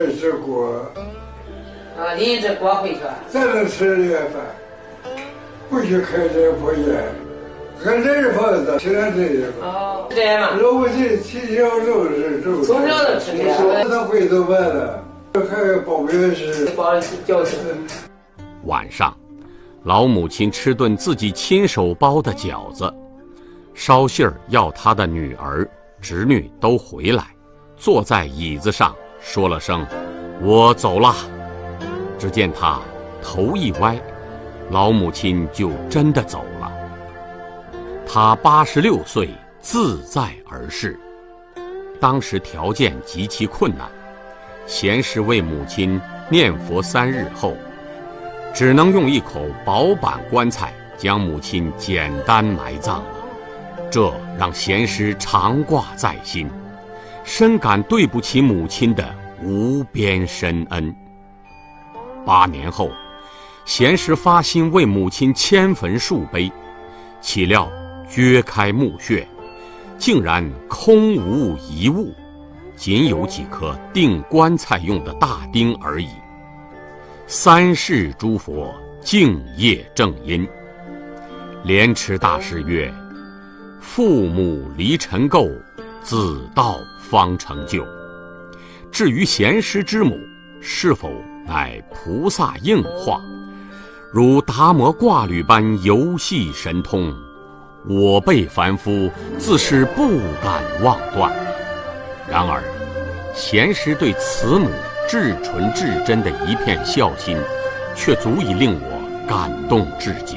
吃锅。 啊，你这锅回去。 咱能吃这个饭，不许开这破烟。俺这是房子，吃点这个。 哦，这样嘛。 老母亲起小肉是肉。 从小就吃这个。 他回头完了，还包月是。 包饺子。 晚上，老母亲吃顿自己亲手包的饺子，捎信儿要她的女儿、侄女都回来，坐在椅子上说了声“我走了”。只见他头一歪，老母亲就真的走了。他86岁，自在而逝。当时条件极其困难，贤师为母亲念佛3日后，只能用一口薄板棺材将母亲简单埋葬了。这让贤师常挂在心，深感对不起母亲的无边深恩。8年后，贤师发心为母亲迁坟树碑，岂料掘开墓穴，竟然空无一物，仅有几颗钉棺材用的大钉而已。3世诸佛敬业正因。莲池大师曰：父母离尘垢，子道方成就。至于贤师之母是否乃菩萨应化，如达摩挂履般游戏神通，我辈凡夫自是不敢妄断。然而贤师对慈母至纯至真的一片孝心，却足以令我感动至极。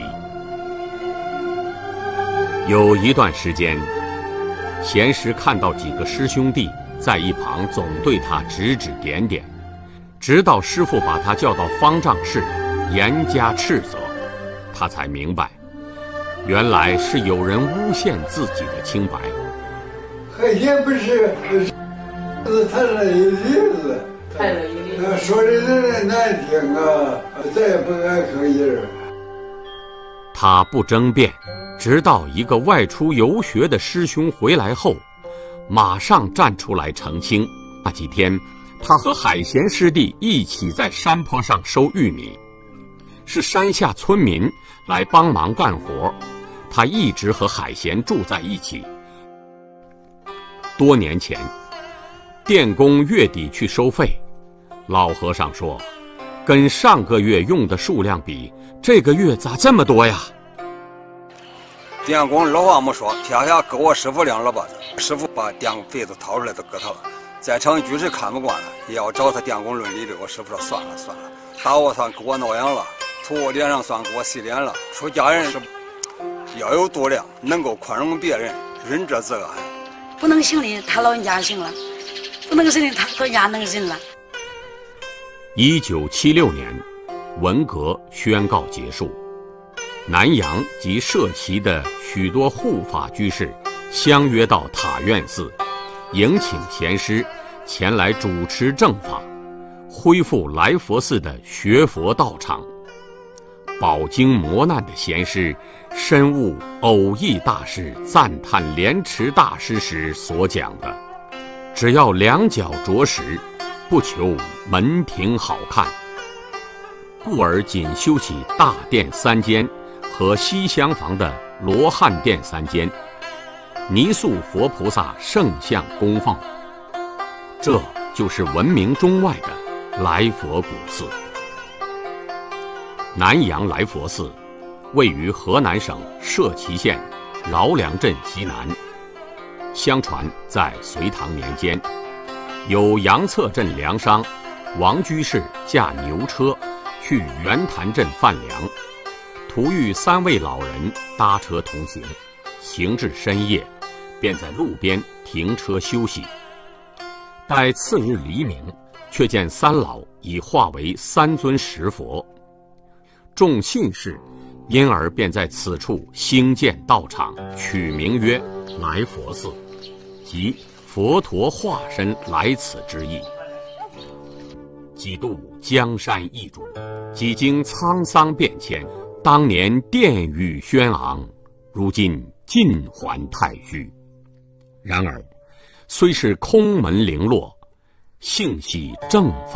有一段时间，贤师看到几个师兄弟在一旁总对他指指点点，直到师父把他叫到方丈室严加斥责，他才明白，原来是有人诬陷自己的清白。 海鲜不是谈了一例子，说的人难听啊，再也不敢吭音。 他不争辩，直到一个外出游学的师兄回来后，马上站出来澄清。那几天，他和海贤师弟一起在山坡上收玉米，是山下村民来帮忙干活，他一直和海贤住在一起。多年前，电工月底去收费，老和尚说，跟上个月用的数量比，这个月咋这么多呀？ 电工老话没说，天下搁我师傅两老把子，师傅把电费子掏出来都给他了。在场居士看不惯了，也要找他电工论理的。我师傅说算了，打我算给我挠痒了，吐我脸上算给我洗脸了。出家人是要有度量，能够宽容别人，仁者自安。 不能行的他老人家行了，不能行的他老人家能忍了。 1976年，文革宣告结束，南阳及社旗的许多护法居士相约到塔院寺，迎请贤师前来主持正法，恢复来佛寺的学佛道场。饱经磨难的贤师深悟偶益大师赞叹莲池大师时所讲的，只要两脚着实，不求门庭好看，故而仅修起大殿3间和西厢房的罗汉殿3间，泥塑佛菩萨圣像供奉。这就是闻名中外的来佛古寺。南阳来佛寺位于河南省社旗县饶梁镇西南。相传在隋唐年间，有杨策镇粮商王居士驾牛车去袁潭镇贩粮，途遇3位老人搭车同行，行至深夜，便在路边停车休息。待次日黎明，却见3老已化为3尊石佛。众信士因而便在此处兴建道场，取名曰来佛寺，即佛陀化身来此之意。几度江山易主，几经沧桑变迁，当年殿宇轩昂，如今尽还太虚。然而虽是空门零落，幸喜正法